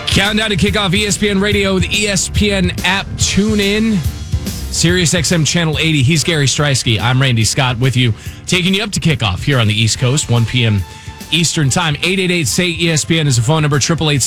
Countdown to kick off ESPN Radio, the ESPN app. Tune in. Sirius XM Channel 80. He's Gary Streisky. I'm Randy Scott with you, taking you up to kickoff here on the East Coast, 1 p.m. Eastern Time. 888-SAY-ESPN is the phone number,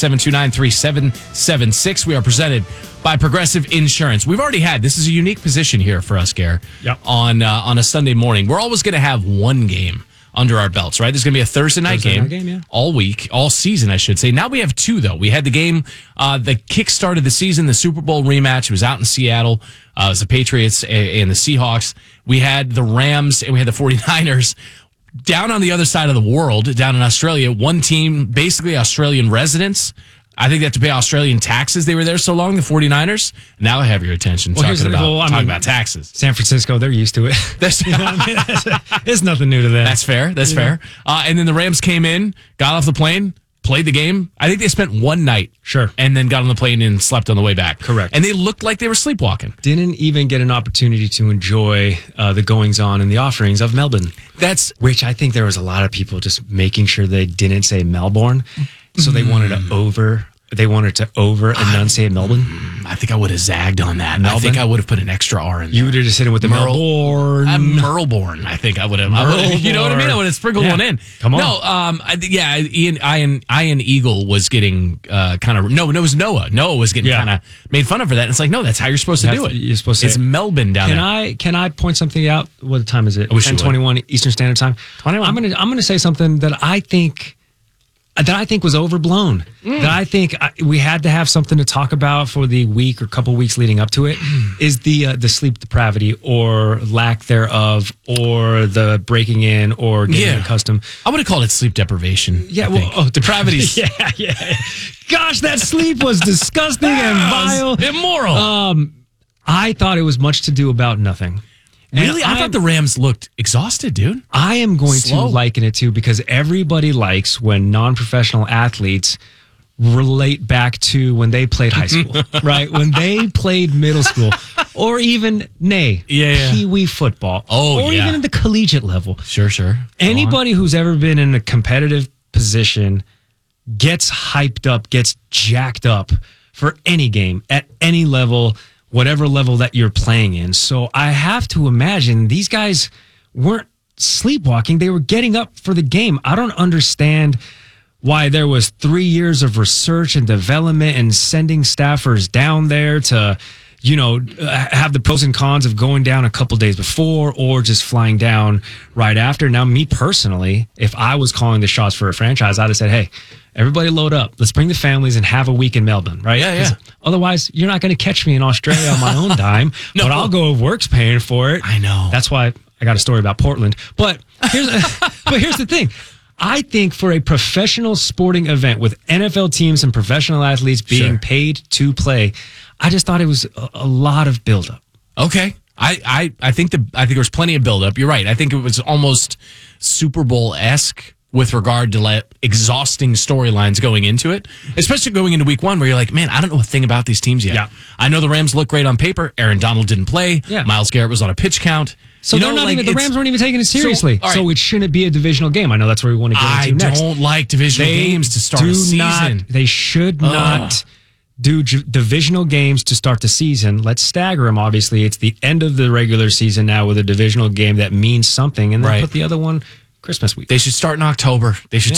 888-729-3776. We are presented by Progressive Insurance. We've already had, this is a unique position here for us, Gare, on a Sunday morning. We're always going to have one game under our belts, right? There's going to be a Thursday night game all week, all season, I should say. Now we have two, though. We had the game that kick-started the season, the Super Bowl rematch. It was out in Seattle. It was the Patriots and the Seahawks. We had the Rams and we had the 49ers. Down on the other side of the world, down in Australia, one team, basically Australian residents. I think they have to pay Australian taxes. They were there so long, the 49ers. Now I have your attention talking about taxes. San Francisco, they're used to it. It's nothing new to them. That's fair. That's fair. And then the Rams came in, got off the plane, played the game. I think they spent one night. Sure. And then got on the plane and slept on the way back. Correct. And they looked like they were sleepwalking. Didn't even get an opportunity to enjoy the goings-on and the offerings of Melbourne. Which I think there was a lot of people just making sure they didn't say Melbourne. So they wanted to over enunciate Melbourne. I think I would have zagged on that. Melbourne? I think I would have put an extra R in there. You would have just hit it with the Melbourne. Merleborn, I think I would have. You know what I mean? I would have sprinkled one in. Come on. No, Ian Eagle was getting kind of... No, it was Noah. Noah was getting kind of made fun of for that. And it's like, no, that's how you're supposed to do it. You're supposed to It's Melbourne down there. Can I point something out? What time is it? 10:21 Eastern Standard Time. 21. I'm gonna say something that I think was overblown. That I think we had to have something to talk about for the week or couple weeks leading up to it. Is the sleep depravity or lack thereof, or the breaking in or getting accustomed. I would have called it sleep deprivation. Yeah, depravity. yeah. Gosh, that sleep was disgusting and vile, immoral. I thought it was much to do about nothing. Really? I thought the Rams looked exhausted, dude. I am going to liken it to, because everybody likes when non-professional athletes relate back to when they played high school, right? When they played middle school, or even Pee-wee football, or even at the collegiate level. Sure. Anybody who's ever been in a competitive position gets hyped up, gets jacked up for any game at any level, whatever level that you're playing in. So I have to imagine these guys weren't sleepwalking. They were getting up for the game. I don't understand why there was 3 years of research and development and sending staffers down there to, have the pros and cons of going down a couple days before or just flying down right after. Now, me personally, if I was calling the shots for a franchise, I'd have said, hey, everybody load up. Let's bring the families and have a week in Melbourne, right? Yeah. Otherwise, you're not going to catch me in Australia on my own dime, but I'll go if work's paying for it. I know. That's why I got a story about Portland. But here's the thing. I think for a professional sporting event with NFL teams and professional athletes being paid to play, I just thought it was a lot of buildup. Okay. I think there was plenty of buildup. You're right. I think it was almost Super Bowl-esque with regard to exhausting storylines going into it, especially going into week one where you're like, man, I don't know a thing about these teams yet. Yeah. I know the Rams look great on paper. Aaron Donald didn't play. Yeah. Myles Garrett was on a pitch count. So the Rams weren't even taking it seriously. So it shouldn't be a divisional game. I know that's where we want to get into next. I don't like divisional games to start a season. They should not do divisional games to start the season. Let's stagger them. Obviously, it's the end of the regular season now with a divisional game that means something, and then put the other one Christmas week. They should start in October.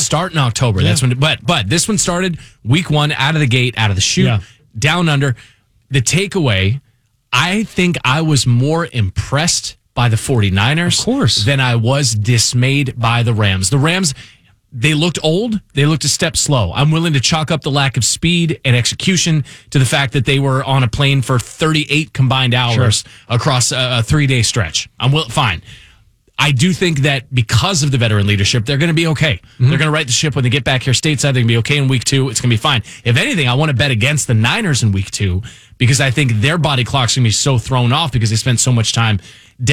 That's when. But this one started week one, out of the gate, out of the chute, down under. The takeaway, I think I was more impressed by the 49ers than I was dismayed by the Rams. The Rams, they looked old. They looked a step slow. I'm willing to chalk up the lack of speed and execution to the fact that they were on a plane for 38 combined hours across a 3-day stretch. Fine. I do think that because of the veteran leadership, they're going to be okay. Mm-hmm. They're going to right the ship when they get back here stateside. They're going to be okay in week 2. It's going to be fine. If anything, I want to bet against the Niners in week 2 because I think their body clock's going to be so thrown off because they spent so much time